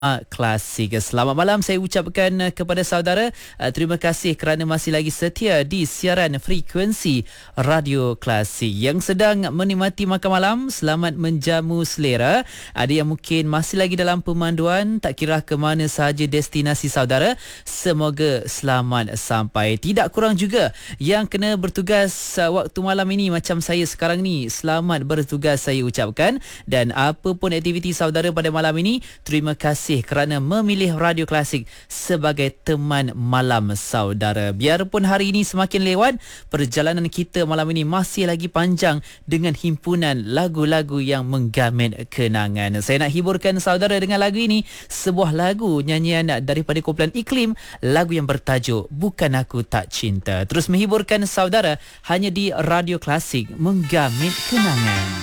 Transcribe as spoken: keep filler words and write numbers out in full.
Klasik. Selamat malam saya ucapkan kepada saudara. Terima kasih kerana masih lagi setia di siaran frekuensi Radio Klasik. Yang sedang menikmati makan malam, selamat menjamu selera. Ada yang mungkin masih lagi dalam pemanduan, tak kira ke mana sahaja destinasi saudara, semoga selamat sampai. Tidak kurang juga yang kena bertugas waktu malam ini macam saya sekarang ni, selamat bertugas saya ucapkan. Dan apa pun aktiviti saudara pada malam ini, terima kasih kerana memilih Radio Klasik sebagai teman malam saudara. Biarpun hari ini semakin lewat, perjalanan kita malam ini masih lagi panjang dengan himpunan lagu-lagu yang menggamet kenangan. Saya nak hiburkan saudara dengan lagu ini, sebuah lagu nyanyian daripada kumpulan Iklim, lagu yang bertajuk Bukan Aku Tak Cinta. Terus menghiburkan saudara hanya di Radio Klasik, menggamet kenangan.